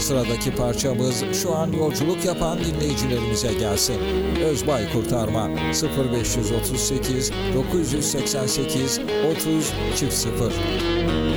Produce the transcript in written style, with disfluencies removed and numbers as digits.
Sıradaki parçamız şu an yolculuk yapan dinleyicilerimize gelsin. Özbay Kurtarma 0538 988 30 00